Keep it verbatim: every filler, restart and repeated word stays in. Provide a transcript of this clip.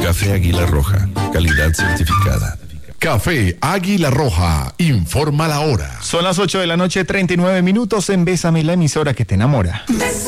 Café Águila Roja, calidad certificada. Café Águila Roja, informa la hora. Son las ocho de la noche, treinta y nueve minutos en Bésame, la emisora que te enamora.